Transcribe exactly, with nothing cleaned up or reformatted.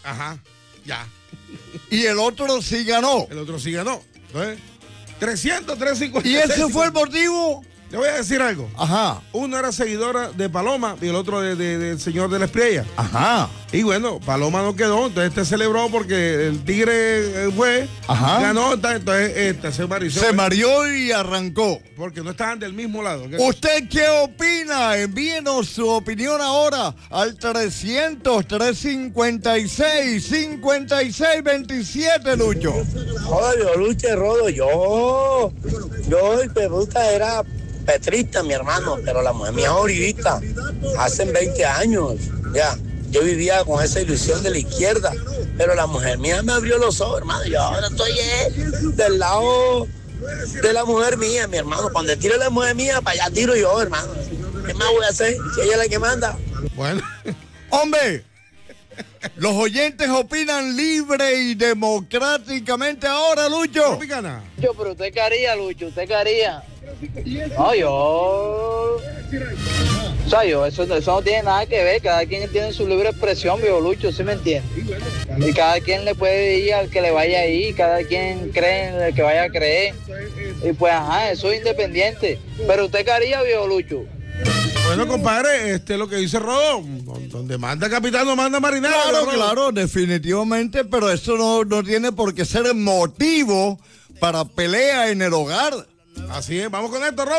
Ajá, ya. Y el otro sí ganó. El otro sí ganó. Entonces, trescientos, trescientos cincuenta y ¿Y seis. ese fue el motivo? Le voy a decir algo. Ajá. Uno era seguidora de Paloma y el otro de, de, del señor de la Espriella. Ajá. Y bueno, Paloma no quedó, entonces este celebró porque el Tigre fue, Ajá. ganó, entonces este se mareció. Se mareó y arrancó. Porque no estaban del mismo lado. ¿Usted qué opina? Envíenos su opinión ahora al trescientos, trescientos cincuenta y seis, cincuenta y seis veintisiete, Lucho. Oye, Lucho Rodo, yo, yo, el peruta era petrista, mi hermano, pero la mujer mía es orivista, hace veinte años, ya. Yo vivía con esa ilusión de la izquierda, pero la mujer mía me abrió los ojos, hermano. Yo ahora estoy eh, del lado de la mujer mía, mi hermano. Cuando tire la mujer mía, para allá tiro yo, hermano. ¿Qué más voy a hacer? Si ella es la que manda. Bueno. Hombre, los oyentes opinan libre y democráticamente ahora, Lucho. Tropicana. Lucho, pero usted qué haría, Lucho, usted qué haría. No, yo... O sea, yo, eso, eso no tiene nada que ver, cada quien tiene su libre expresión, viejo Lucho, ¿sí me entiende? Y cada quien le puede ir al que le vaya ahí, cada quien cree en el que vaya a creer. Y pues, ajá, eso es independiente. Pero usted qué haría, viejo Lucho. Bueno, compadre, este es lo que dice Rodó. Donde manda capitán, no manda marinero. Claro, Rodó. claro, definitivamente, pero eso no, no tiene por qué ser motivo para pelea en el hogar. Así es, vamos con esto, Rodó.